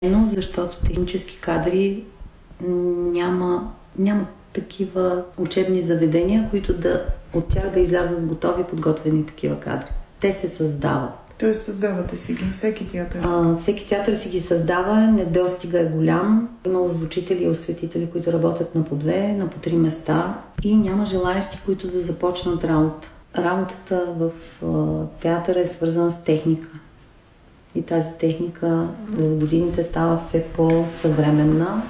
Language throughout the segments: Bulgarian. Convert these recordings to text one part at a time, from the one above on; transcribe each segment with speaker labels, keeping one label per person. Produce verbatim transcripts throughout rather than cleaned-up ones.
Speaker 1: Но защото технически кадри няма, няма такива учебни заведения, които да, от тях да излязат готови подготвени такива кадри. Те се създават.
Speaker 2: Тоест създавате си ги, всеки театър?
Speaker 1: А, всеки театър си ги създава, недостига е голям. Има озвучители и осветители, които работят на по две, на по три места и няма желаящи, които да започнат работа. Работата в а, театъра е свързана с техника. И тази техника в годините става все по-съвременна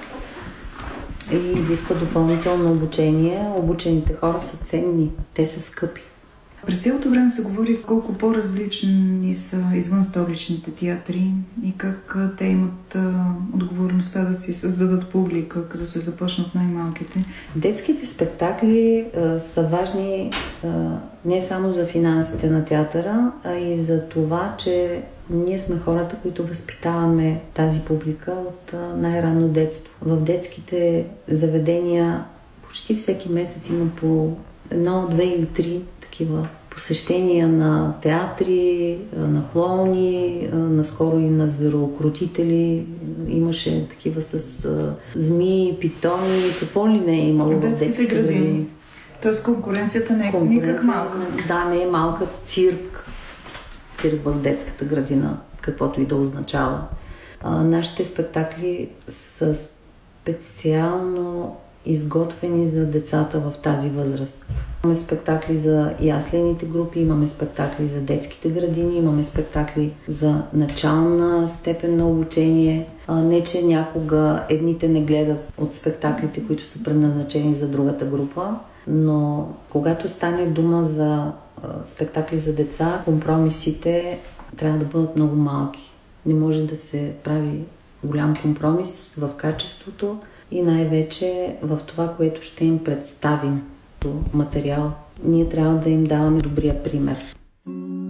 Speaker 1: и изисква допълнително обучение. Обучените хора са ценни, те са скъпи.
Speaker 2: През цялото време се говори колко по-различни са извън столичните театри и как те имат а, отговорността да си създадат публика, като се започнат най-малките.
Speaker 1: Детските спектакли а, са важни а, не само за финансите на театъра, а и за това, че ние сме хората, които възпитаваме тази публика от а, най-ранно детство. В детските заведения почти всеки месец има по едно, две или три такива посещения на театри, на клоуни, наскоро и на звероукротители. Имаше такива с а, змии, питони, какво ли не е имало в детските градини.
Speaker 2: Тоест конкуренцията не е никак малка.
Speaker 1: Да, не е малка. Цирк. Цирк в детската градина, каквото и да означава. А, нашите спектакли са специално изготвени за децата в тази възраст. Имаме спектакли за яслените групи, имаме спектакли за детските градини, имаме спектакли за начална степен на обучение. А, не, че някога едните не гледат от спектаклите, които са предназначени за другата група, но когато стане дума за а, спектакли за деца, компромисите трябва да бъдат много малки. Не може да се прави голям компромис в качеството и най-вече в това, което ще им представим като материал. Ние трябва да им даваме добрия пример.